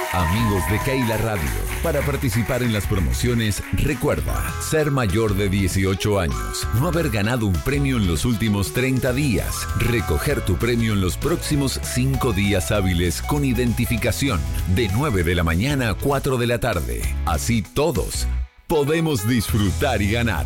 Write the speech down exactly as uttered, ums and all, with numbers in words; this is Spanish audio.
Amigos de Keila Radio, para participar en las promociones, recuerda ser mayor de dieciocho años, no haber ganado un premio en los últimos treinta días, recoger tu premio en los próximos cinco días hábiles con identificación, de nueve de la mañana a cuatro de la tarde. Así todos podemos disfrutar y ganar.